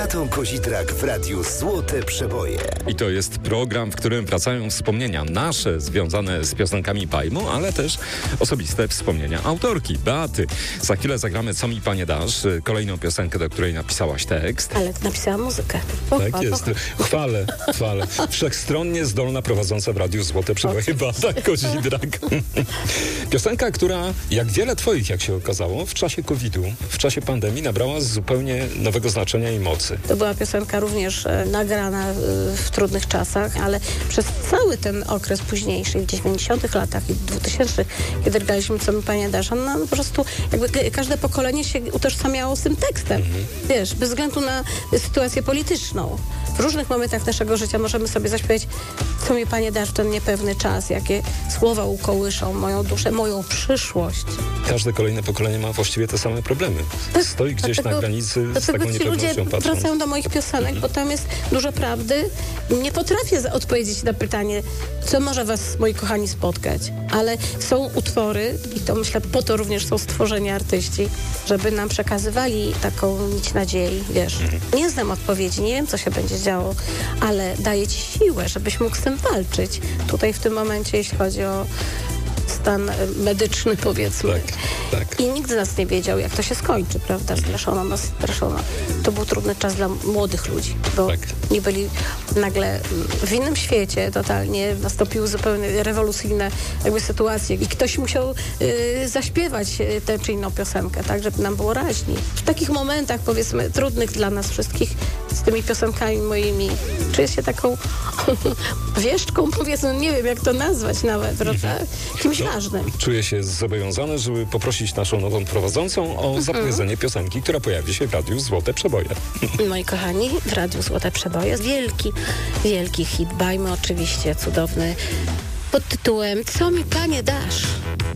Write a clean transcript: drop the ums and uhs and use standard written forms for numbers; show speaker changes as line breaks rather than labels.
Beatą Kozidrak w Radiu Złote Przeboje.
I to jest program, w którym wracają wspomnienia nasze związane z piosenkami Pajmu, ale też osobiste wspomnienia autorki, Beaty. Za chwilę zagramy Co mi panie dasz, kolejną piosenkę, do której napisałaś tekst.
Ale napisałam muzykę.
Tak jest. Chwalę. Wszechstronnie zdolna prowadząca w Radiu Złote Przeboje Beata Kozidrak. Piosenka, która jak wiele twoich, jak się okazało, w czasie COVID-u, w czasie pandemii nabrała zupełnie nowego znaczenia i mocy.
To była piosenka również nagrana w trudnych czasach, ale przez cały ten okres późniejszy, w 90 latach i 2000, kiedy graliśmy Co mi panie dasz, ona po prostu jakby każde pokolenie się utożsamiało z tym tekstem. Wiesz, bez względu na sytuację polityczną. W różnych momentach naszego życia możemy sobie zaśpiewać Co mi panie dasz w ten niepewny czas, jakie słowa ukołyszą moją duszę, moją przyszłość.
Każde kolejne pokolenie ma właściwie te same problemy. Stoi gdzieś na granicy z taką
ci ludzie
niepewnością patrząc.
wracają do moich piosenek, bo tam jest dużo prawdy. Nie potrafię odpowiedzieć na pytanie, co może was, moi kochani, spotkać. Ale są utwory, i to myślę, po to również są stworzeni artyści, żeby nam przekazywali taką nić nadziei, wiesz. Nie znam odpowiedzi, nie wiem, co się będzie działo, ale daje ci siłę, żebyś mógł z tym walczyć. Tutaj w tym momencie, jeśli chodzi o stan medyczny, powiedzmy.
Tak.
I nikt z nas nie wiedział, jak to się skończy, prawda? Straszono nas. To był trudny czas dla młodych ludzi, bo nie byli nagle w innym świecie, totalnie nastąpiły zupełnie rewolucyjne jakby sytuacje i ktoś musiał zaśpiewać tę czy inną piosenkę, tak, żeby nam było raźniej. W takich momentach, powiedzmy, trudnych dla nas wszystkich, z tymi piosenkami moimi, czuję się taką wieszczką, powiedzmy, nie wiem, jak to nazwać nawet, prawda? Kimś ważnym.
Czuję się zobowiązany, żeby poprosić naszą nową prowadzącą o zapowiedzenie piosenki, która pojawi się w Radiu Złote Przeboje.
Moi kochani, w Radiu Złote Przeboje wielki hit, bajmy oczywiście, cudowny, pod tytułem Co mi panie dasz?